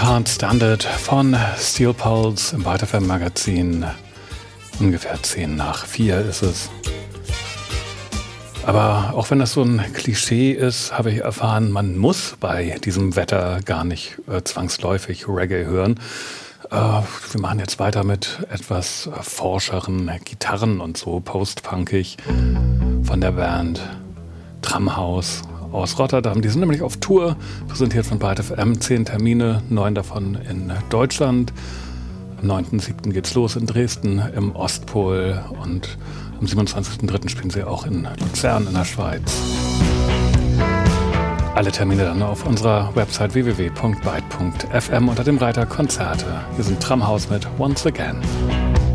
Can't Stand It von Steel Pulse im Byte FM Magazin. Ungefähr 4:10 ist es. Aber auch wenn das so ein Klischee ist, habe ich erfahren, man muss bei diesem Wetter gar nicht zwangsläufig Reggae hören. Wir machen jetzt weiter mit etwas forscheren Gitarren und so, postpunkig von der Band Tramhaus aus Rotterdam. Die sind nämlich auf Tour, präsentiert von Byte FM, 10 Termine, 9 davon in Deutschland. Am 9.7. geht's los in Dresden im Ostpol und am 27.3. spielen sie auch in Luzern in der Schweiz. Alle Termine dann auf unserer Website www.byte.fm unter dem Reiter Konzerte. Wir sind Tramhaus mit Once Again.